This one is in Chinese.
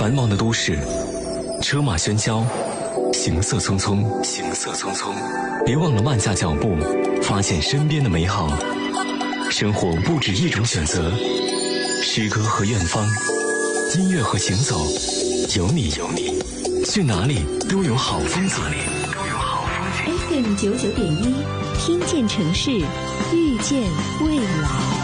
繁忙的都市，车马喧嚣，行色匆匆，别忘了慢下脚步，发现身边的美好。生活不止一种选择，诗歌和远方，音乐和行走，有你，去哪里都有好风景。 FM 99.1，听见城市，遇见未来。